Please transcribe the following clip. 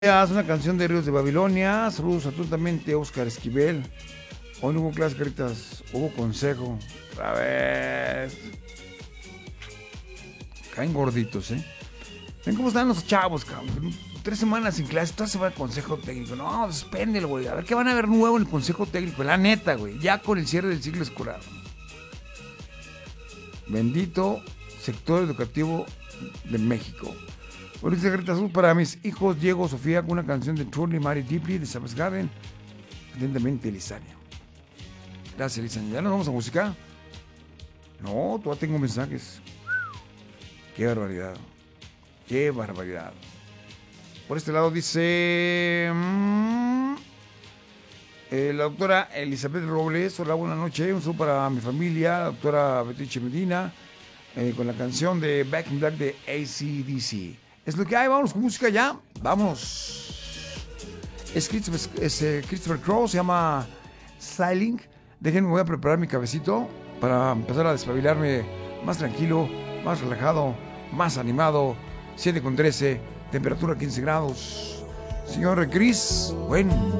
Haz una canción de Ríos de Babilonia. Saludos atentamente, Oscar Esquivel. Hoy no hubo clases, caritas. Hubo consejo. Otra vez. Caen gorditos, ¿eh? Ven cómo están los chavos, cabrón. 3 semanas sin clases, toda semana de consejo técnico. No, suspéndelo, güey. A ver qué van a ver nuevo en el consejo técnico. La neta, güey. Ya con el cierre del ciclo escolar. Bendito sector educativo de México. Ahorita secreta azul para mis hijos Diego, Sofía, con una canción de Truly Mary Deeply de Sabbath Garden. Atentamente, Elizania. Gracias, Elizania. ¿Ya nos vamos a música? No, todavía tengo mensajes. Qué barbaridad. Qué barbaridad. Por este lado dice... la doctora Elizabeth Robles. Hola, buenas noches. Un saludo para mi familia, la doctora Betiche Medina, con la canción de Back in Black de AC/DC. Es lo que hay, vámonos con música ya. Vamos. Es Christopher Crowe, se llama Sailing. Déjenme, voy a preparar mi cabecito para empezar a despabilarme más tranquilo, más relajado, más animado. 7:13, temperatura 15 grados. Señor Chris, bueno.